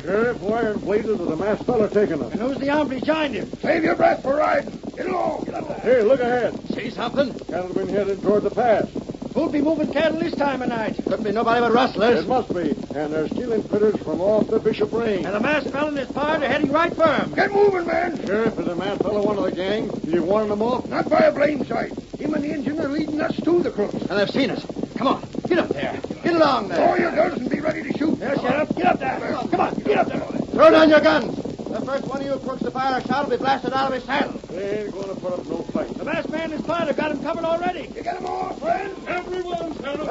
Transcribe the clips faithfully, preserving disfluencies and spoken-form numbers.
Sheriff, why in blazes is the masked fella taking us? And who's the hombre behind him? Save your breath for riding. Get along. Get up there. Hey, look ahead. See something? Cattle have been headed toward the pass. Who'll be moving cattle this time of night? Couldn't be nobody but rustlers. It must be. And they're stealing critters from off the Bishop Range. And the masked fella and his party are heading right for him. Get moving, man. Sheriff, is the masked fella one of the gang? You warning them off? Not by a blame sight. Him and the engine are leading us to the crooks. And they've seen us. Come on, get up there. Get along there. Lower your guns and be ready to shoot. There, Sheriff. Get up there. Come on, get up there. Throw down your guns. The first one of you crooks to fire a shot will be blasted out of his saddle. They ain't going to put up no fight. The masked man and his party got him covered already. You get them all, friends? Everyone, Sheriff.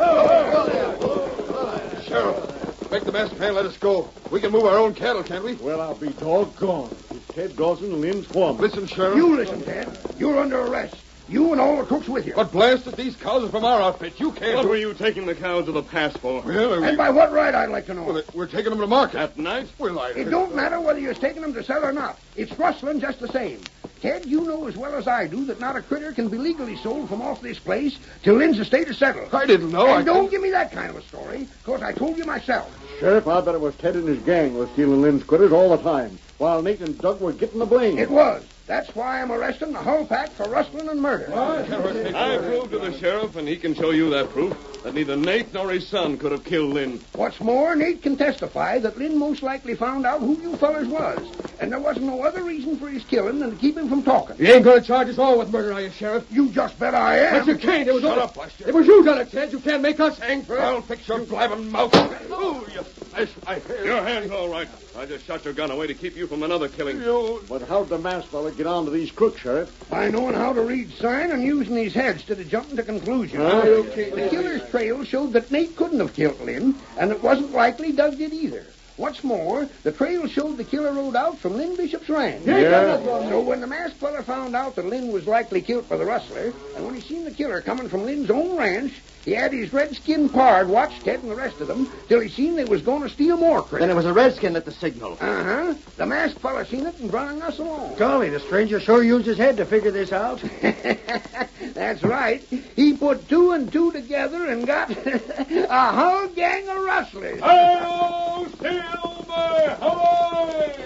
Sheriff, make the masked man let us go. We can move our own cattle, can't we? Well, I'll be doggone. It's Ted Dawson and Lynn Squam. Listen, Sheriff. You listen, Ted. You're under arrest. You and all the crooks with you. But blasted, these cows are from our outfit. You can't. What were you taking the cows to the pass for? Well, we... And by what right, I'd like to know? well, we're taking them to market. At night? Well, I... It don't matter whether you're taking them to sell or not. It's rustling just the same. Ted, you know as well as I do that not a critter can be legally sold from off this place till Lynn's estate is settled. I didn't know. And I don't give me that kind of a story, because I told you myself. Sheriff, I bet it was Ted and his gang was stealing Lynn's critters all the time, while Nate and Doug were getting the blame. It was. That's why I'm arresting the whole pack for rustling and murder. I proved to the sheriff, and he can show you that proof, that neither Nate nor his son could have killed Lynn. What's more, Nate can testify that Lynn most likely found out who you fellers was, and there wasn't no other reason for his killing than to keep him from talking. You ain't going to charge us all with murder, are you, Sheriff? You just bet I am. But you can't. It was Shut all... up, Buster. It was you done it, Ted. You can't make us hang for it. I'll fix your blabbing mouth. Oh, you flesh. I hear Your hand's all right. I just shot your gun away to keep you from another killing. You... But how'd the masked fella get on to these crooks, Sheriff? By knowing how to read sign and using his head instead of jumping to conclusions. Ah, okay. The killer's trail showed that Nate couldn't have killed Lynn, and it wasn't likely Doug did either. What's more, the trail showed the killer rode out from Lynn Bishop's ranch. Yeah. So when the masked fella found out that Lynn was likely killed by the rustler, and when he seen the killer coming from Lynn's own ranch, he had his redskin pard watch Ted and the rest of them till he seen they was going to steal more critters. Then it was a redskin at the signal. Uh-huh. The masked fella seen it and brought us along. Golly, the stranger sure used his head to figure this out. That's right. He put two and two together and got a whole gang of rustlers. Hello, Silver! Hello!